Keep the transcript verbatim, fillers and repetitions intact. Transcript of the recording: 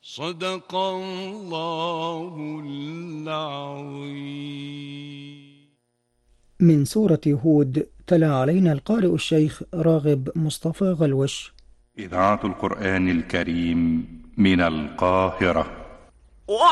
صدق الله العظيم. من سورة هود، تلا علينا القارئ الشيخ راغب مصطفى غلوش. إذاعة القرآن الكريم من القاهرة.